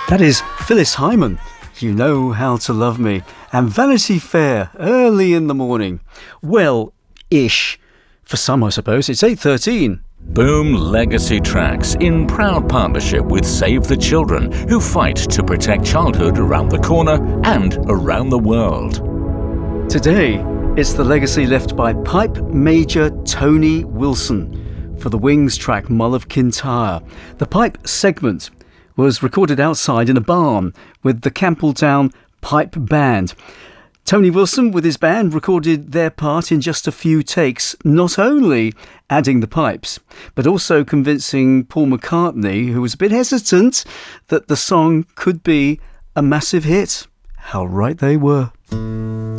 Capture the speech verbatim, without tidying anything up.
That is Phyllis Hyman, You Know How to Love Me, and Vanity Fair, Early in the Morning. Well, ish. For some, I suppose. It's eight thirteen. Boom Legacy Tracks, in proud partnership with Save the Children, who fight to protect childhood around the corner and around the world. Today, it's the legacy left by Pipe Major Tony Wilson for the Wings track Mull of Kintyre. The pipe segment was recorded outside in a barn with the Campbelltown Pipe Band. Tony Wilson, with his band, recorded their part in just a few takes, not only adding the pipes, but also convincing Paul McCartney, who was a bit hesitant, that the song could be a massive hit. How right they were.